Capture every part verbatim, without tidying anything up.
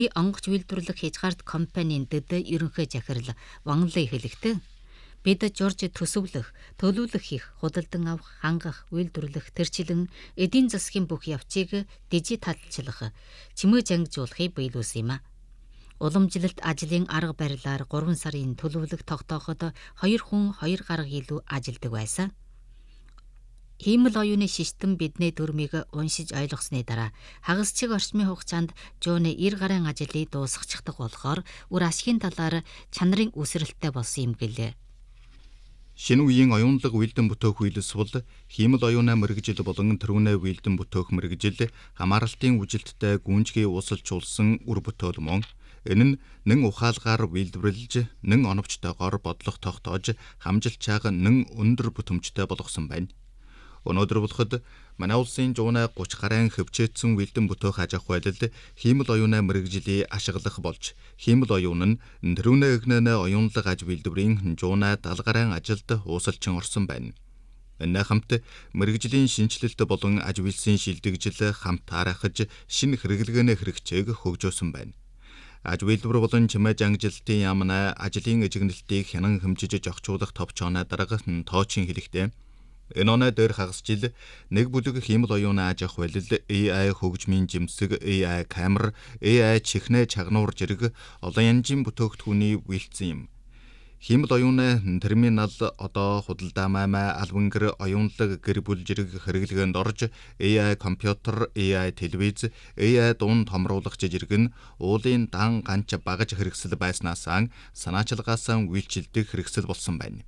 И онгоч үйлдвэрлэх хязгаарт компанийн дэдэ ерөнхий захирал Ван Лэй хэлэхдээ бид Жорж төсөвлөх, төлөвлөх хийх, худалдан авах, хангах, үйлдвэрлэх, тэрчлэн эдийн засгийн бүх явцыг дижиталчлах, чимээ ангижуулахыг биелүүлсэн юм а. Уламжлалт ажлын арга барилаар гурван сарын төлөвлөх тогтооход хоёр хүн хоёр гаруй илүү ажилдаг байсан. Хиймэл оюуны систем бидний төрмийг уншиж ойлгосны дараа хагасчиг орчмын хугацаанд Жууны эр гарын ажлыг дуусгачихдаг болохоор үр ашигын талаар чанарын үсрэлттэй болсон юм гэлээ. Шинэ үеийн оюунлаг үйлдэн бүтээх үйлс бол хиймэл оюунаа мэргэжил болон төрүүнээ үйлдэн бүтээх мэргэжил хамааралтын үжилттэй гүнжгий уусалжуулсан үр бүтээл мөн энэ нь нэн ухаалгаар үйлдвэрлэж, нэн оновчтойгоор бодлого тогтоож, хамжилт чаага нэн өндөр бүтэмжтэй болгосон байна. Өнөөдөр болоход манай улсын Жуунай гуч гаруй хөвчөөдсөн үйлдэн бүтээх аж ахуй байдалд хиймэл оюунаа мэргэжилийг ашиглах болж, хиймэл оюун нь төрүүнээ эгнэнэ оюунлаг аж үйлдвэрийн Жуунай далд гаруй ажилд уусалчин орсон байна. Энэ хамт мэргэжлийн шинжилэлт болон аж үйлсийн шилдэгжил хамт харахаж шинэ хэрэглэгээний хэрэгцээг хөгжөөсөн байна. Аж үйлдвэр болон чимээ ангижилтын яамнаа ажлын эжигнэлтийг хянан хэмжиж зохицуулах товчооны дарга тоочин хэлэхдээ энэ оноо дээр хагас жил нэг бүлэг хиймэл оюуны аж ахуй байлд A I хөгжмийн жимсэг, A I камер, A I чихнэ чагнуур зэрэг олон янжийн бүтээгдэхүүний үйлдсэн юм. Хиймэл оюуны терминал одоо худалдаа маймаа албангэр оюунлаг гэр бүл зэрэг хэрэглгээнд орж A I компьютер, A I телевиз, A I дуун томруулагч зэрэг нь уулын дан ганч багаж хэрэгсэл байснаасаа санаачилгаасаа үйлчилдэг хэрэгсэл болсон байна.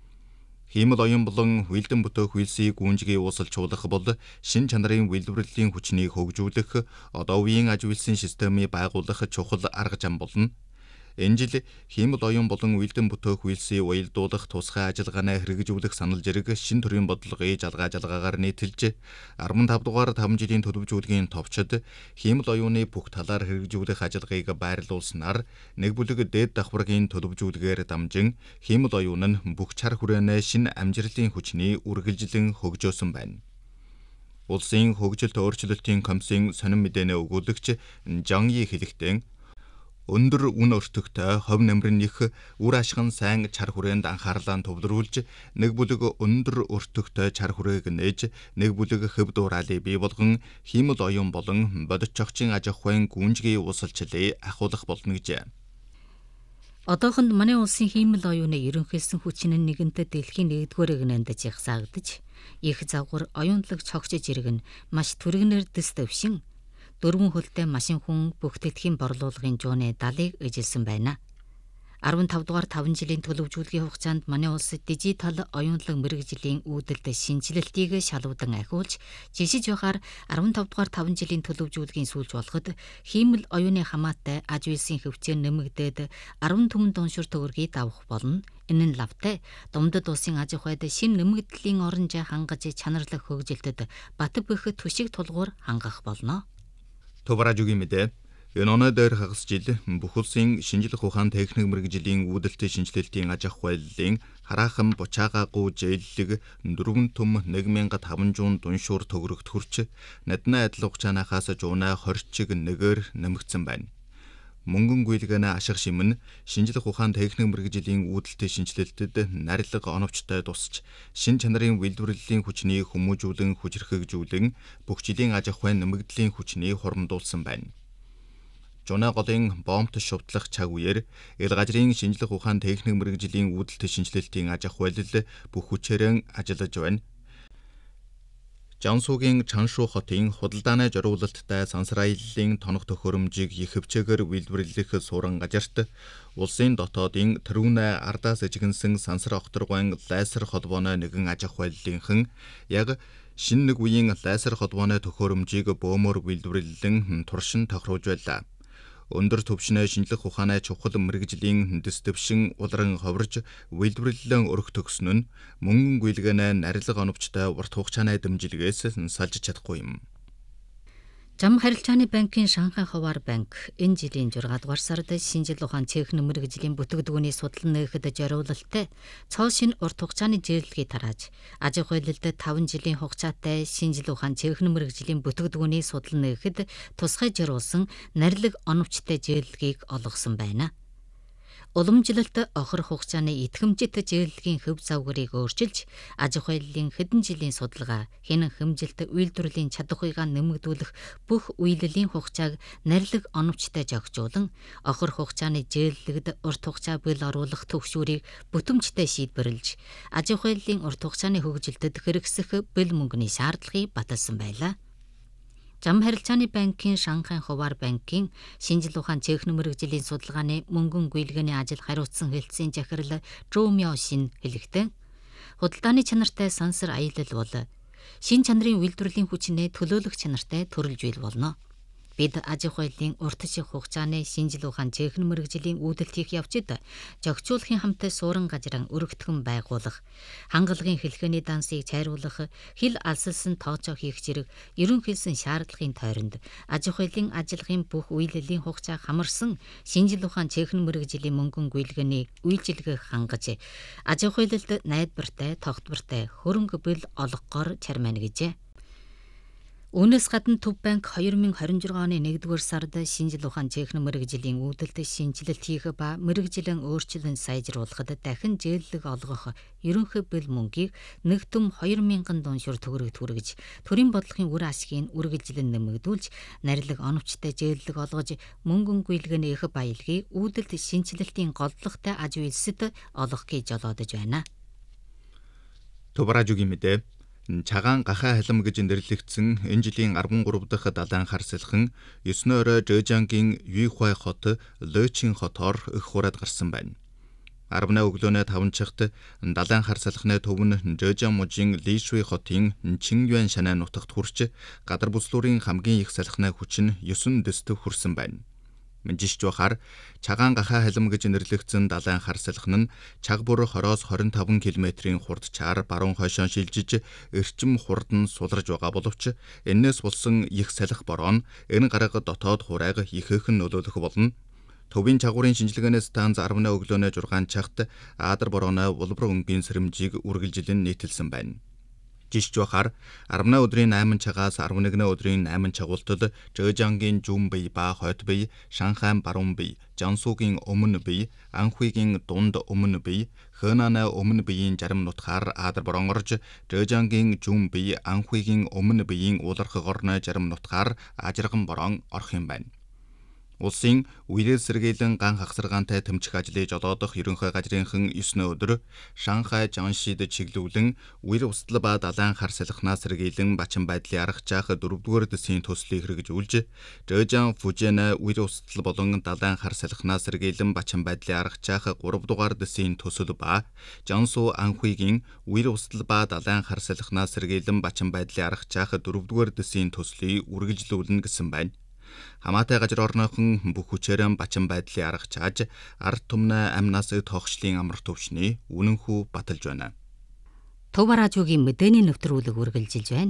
Хиймэл оюун болон үйлдэн бүтээх үйлсийг гүнжгий уусалжуулах бол шин чанарын үйлдвэрлэлийн хүчнийг хөгжүүлэх, одоо үеийн аж үйлсийн системийг байгуулах чухал арга зам болно. Энэ жил хиймэл оюун болон үйлдэн бүтээх үйлсийг уялдуулах тусгай ажиллагаанаа хэрэгжүүлэх санал зэрэг шин төрлийн бодлогыг жалгаа жалгаагаар нийтэлж арван тав дугаар таван жилийн төлөвжүүлгийн товчод хиймэл оюуны бүх талаар хэрэгжүүлэх ажиллагааг байрлуулснаар нэг бүлэг дээд давхаргийн төлөвжүүлгээр дамжин хиймэл оюун нь бүх чар хүрээнээ шин амжилтын хүчний үргэлжлэн хөгжөөсөн байна. Улсын хөгжилт өөрчлөлтийн комиссийн сонин мэдээнэ өгүүлэгч Жан Yi хэлэхдээ өндөр үн өртөгтэй хов намрын их үр ашигын сайн чар хүрээнд анхаарлаа төвлөрүүлж нэг бүлэг өндөр өртөгтэй чар хүрээг нээж нэг бүлэг хөв дуурайлыг бий болгон хиймэл оюун болон бодит чогчийн аж ахуйн гүнжгий уусалчлыг ахуулах болно гэжээ. Одоохонд манай улсын хиймэл оюуны ерөнхийлсөн хүчин нь нэгэнтээ дэлхийн нэгдүгээр эгнээнд жигсаагдаж их завгар оюунлаг цогч зэрэг нь маш түргэнээр дэс дэвшин дөрвөн хөлтэй машин хүн бүхтэдхийн борлуулгын Жууны далыг эжилсэн байна. арван тав дугаар таван жилийн төлөвжүүлгийн хугацаанд манай улсад дижитал оюунлаг мэргэжлийн үүдэлд шинжилэлтийг шалуудан ахиулж, жишиж байхаар арван тав дугаар таван жилийн төлөвжүүлгийн сүүлж болоход хиймэл оюуны хамаатай аж үйлсийн хөвчөө нэмэгдээд арван түмэн дуншир төгрөгийг давах болно. Энэ нь лавтай Думдад улсын аж ахуйд шин нэмэгдлийн оронжоо хангаж чанарлах хөгжилтөд бат бөх түшиг тулгуур хангах болно. Товаражугийн мэдээ энэ оноо дээр хагас жил бүх улсын шинжлэх ухаан техник мэргэжлийн үүдэлтэй шинжилэлтийн аж ахуйлын хараахан бучаагаагүй зээллэг дөрвөн түм нэг мянга таван зуун дуншуур төгрөгт хүрч надны адил хугацаанаас Жуунай хорчиг нэгээр нэмэгдсэн байна. Мөнгөн гүйлгэнэ ашиг шимэн шинжлэх ухаан техник мэргэжлийн үүдэлтэй шинжилэлтэд нарилга оновчтой тусч шин чанарын үйлдвэрлэлийн хүчнийг хүмүүжүүлэн хүчрхэгжүүлэн бүх жилийн аж ахуйн нэмэгдлийн хүчнийг хурамдуулсан байна. Жуунай голын бомбт шувтлах цаг үеэр ил газрын шинжлэх ухаан техник мэргэжлийн үүдэлтэй шинжилэлтийн аж ахуйлал бүх хүчээрэн ажиллаж байна. Жансуугийн Чаншу хотын худалдааны зориулалттай сансар аяллаа тоног төхөөрөмжийг их хөвчөөгөр үйлдвэрлэх суурин газарт улсын дотоодын төрүүнээ ардаас эжигнсэн сансар окторгойн лайсер холбооны нэгэн аж ахуйллынхан яг шинэ нэг үеийн лайсер холбооны төхөөрөмжийг бөөмөр үйлдвэрлэлэн туршин тохируулж байлаа. Өндөр төвшнөө шинжлэх ухааны чухал мэргэжлийн дэс дэвшин улран ховрж үйлдвэрлэлэн өрх төгснө нь мөнгөн гүйлгэнэ нарилга оновчтой урт хугацааны дэмжлэгээс салж чадахгүй юм. Зам харилцааны банкын Шанхай хуваар банк энэ жилийн зургаадугаар сард шинэ жил ухаан цээх мэргэжлийн бүтээгдэхүүний судлан нээхэд зориулалтай цоо шинэ урт хугацааны зээлэлгийг тарааж, аж ахуй хэлэлд таван жилийн хугацаатай шинэ жил ухаан цээх мэргэжлийн бүтээгдэхүүний судлан нээхэд тусгай зориулсан нарилэг оновчтой зээлэлгийг олгосон байна. Уламжлалт охир хугацааны итгэмжит зээлэлгийн хөв завгарыг өөрчилж, аж ахуйлын хэдэн жилийн судалгаа, хянан хэмжилт үйлдвэрлэлийн чадахуйгаа нэмэгдүүлэх бүх үйлдлийн хугацааг нарилэг оновчтой зохицуулан, охир хугацааны зээлэлд урт хугацаа бэл оруулах төгшүүрийг бүтэмжтэй шийдвэрлэж, аж ахуйлын урт хугацааны хөгжилтэд хэрэгсэх бэл мөнгөний шаардлагыг баталсан байлаа. Зам харилцааны банкын Шанхай хуваар банкын шинэ жил ухаан цээх мэргэжлийн судалгааны мөнгөн гүйлгээний ажил хариуцсан хэлтсийн захирал Зхou Miaoxin хэлэхдээ, худалдааны чанартай сансар аялал бол шинэ чанарын үйлдвэрлэлийн хүчнээ төлөөлөх чанартай төрөлж бий болно. Бид аж ахуйлын урт шиг хугацааны шинэ жил ухаан цээх мэргэжлийн үүдэлт хийх явцад зохицуулахын хамтаа суурин газран өргөтгөн байгуулах, хангалагын хэлхээний дансыг цайруулах, хил алсалсан тооцоо хийх зэрэг ерөнхийдсөн шаардлагын тойронд аж ахуйлын ажиллагын бүх үйлдлийн хугацаа хамарсан шинэ жил ухаан цээх мэргэжлийн мөнгөн гүйлгээний үйлчилгээг хангаж, аж ахуйлалд найдвартай, тогтвортой хөрөнгө бэл олгохоор чармайна гэжээ. Үүнээс гадна Төв банк две тысячи двадцать шесть оны нэгдүгээр сард шинэ жил ухаан цээх мэргэжлийн үүдэлд шинжилэлт хийх ба мэргэжлийн өөрчлөлт сайжруулахад дахин зээлэлэг олгох ерөнхий бэл мөнгийг нэг түм две мянган дуншуур төгрөг түргэж, төрийн бодлогын үр ашгийг үргэлжлэн нэмэгдүүлж, нарилэг оновчтой зээлэлэг олгож, мөнгөн гүйлгээний их баялагийг үүдэлд шинжилэлтийн голдлогтой аж үйлсэд олгохыг жолоодож байна. Төвражүгийн мэдээ. Чагаан гахаа халим гэж нэрлэгдсэн энэ жилийн арван гурав дахь далайн хар салхин ёсны орой Зhejiangгийн Yuehua хот, Лечин хотоор их хураад гарсан байна. арван өглөөнөө таван цагт далайн хар салхины төв нь Zhejiang мужийн Lishui хотын Qingyuan шанаа нутагт хүрч, гадар бүслүүрийн хамгийн их салхины хүч нь девять дэст хүрсэн байна. Мэдж бахаар чагаан гахаа халим гэж нэрлэгдсэн далайн хар салхин нь чаг бүр двадцать-с двадцать пять км-ийн хурдчаар баруун хойшоо шилжиж, эрчим хурдан суларж байгаа боловч энээс болсон их салхи бороо нь энэ гараг дотоод хурайг ихээхэн нөлөөлөх болно. Төвийн чагуурын шинжилгээнээс станц арван өглөөнөө зургаан цагт Аадар борооны улбар өнгийн сэрэмжийг үргэлжилэн нийтэлсэн байна. Жишж бахаар арван өдрийн найман цагаас арван нэгэн өдрийн найман чагуултад Zhejiangгийн зүүн бие ба хойд бие, Шанхайн баруун бие, Jiangsuгийн өмнө бие, Анхуйгийн дунд өмнө бие, Хэнаны өмнө биеийн зарим нутгаар Аадар борон орж, Zhejiangгийн зүүн бие, Анхуйгийн өмнө биеийн ууларх горны зарим нутгаар Ажирган борон орох юм байна. Улсын үерээ сэргийлэн ган хагсаргаантай тэмцэх ажлыг жолоодох ерөнхий газрынхан девять өдөр Шанхай Jiangxid чиглүүлэн үер устал ба далайн хар салхинаас сэргийлэн бачин байдлын аргачлах дөрөвдүгээр дэсийн төслийг хэрэгжүүлж, Zhejiang Fujian үер устал болон далайн хар салхинаас сэргийлэн бачин байдлын аргачлах гурав дугаар дэсийн төсөл ба Jiangsu Анхуйгийн үер устал ба далайн хар салхинаас сэргийлэн бачин байдлын аргачлах дөрөвдүгээр дэсийн төслийг үргэлжлүүлнэ гэсэн байна. Хамаатай газар орныхон бүх хүчээр бачин байдлын арга чааж, ард түмнээ амнаас тоогчлын амар төвшний үнэнхүү баталж байна. Төв радиогийн мэдээний нэвтрүүлэг үргэлжилж байна.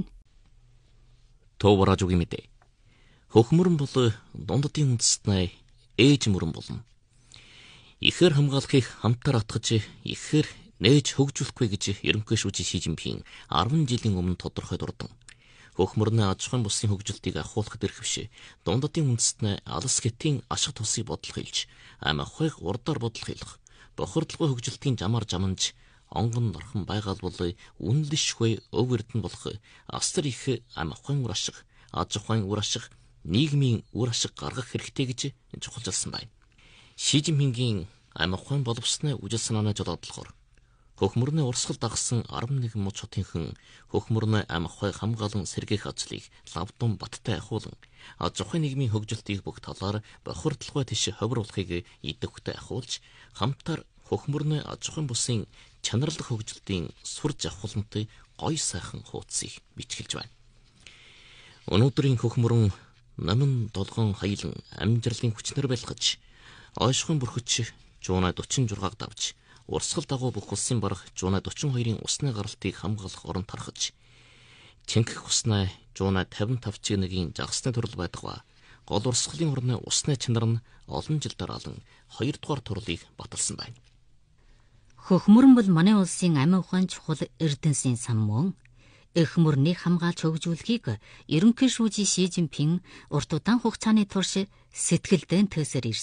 Төв радиогийн мэдээ. Хөхмөрөн бол дунддын үндэстнээ ээж мөрөн болно. Ихээр хамгаалахыг хамтаар атгаж, ихээр нээж хөгжүүлэхгүй гэж ерөнхий шүүжи Ши Жинпин арван жилийн өмнө тодорхой дурдан. Хөхмөрний аж ахуйн бусын хөгжилтийг ахуулахад эрхэвш, дунддын үндэстнээ алс гэтийн ашиг тусыг бодлого хэлж, ам ахуйг урдаар бодлого хэлэх, бохирдлогын хөгжилтийн жамаар жаманж, онгон норхон байгаал бол үнэлшгүй өв эрдэнэ болох астар их ам ахуйн үр ашиг, аж ахуйн үр ашиг, нийгмийн үр ашиг гаргах хэрэгтэй гэж чухалчилсан байна. Ши Жинпингийн ам ахуйн боловсны үжил санааны жолоодлохоор хөхмөрний урсгал дагсан арван нэгэн муж хотынхан хөхмөрний ам ахуй хамгаалан сэргээх ажлыг лавдун баттай ахуулан, аж ахуйн нийгмийн хөгжилтийг бүх талаар бохирдлогоо тийш ховруулахыг идэвхтэй ахуулж, хамтаар хөхмөрний аж ахуйн бусын чанарлах хөгжилтийн сур жавхлантай гоё сайхан хуудсыг бичгэлж байна. Өнөөдрийн хөхмөрөн намын долгон хаялан амжирлын хүчнэр байлгаж, ойшхон бүрхэж жуунаа forty six-аг давж, урсгал дагуу бүх улсын барах жуунаа forty two-ийн усны гаралтыг хамгаалах орон тархаж, чингэх уснаа жууна тавьдав цэгийн жагсны төрөл байдаг ба гол урсгалын орны усны чанар нь олон жил дараалан хоёрдугаар турлыг баталсан байна. Хөхмөрөн бол манай улсын амин ухаан чухал эрдэнэсийн сан мөн. Эх мөрнийг хамгаалж хөгжүүлэхийг ерөнхий шүүжий Ши Жинпин урт удаан хугацааны турш сэтгэлдэн төсөр ирсэн.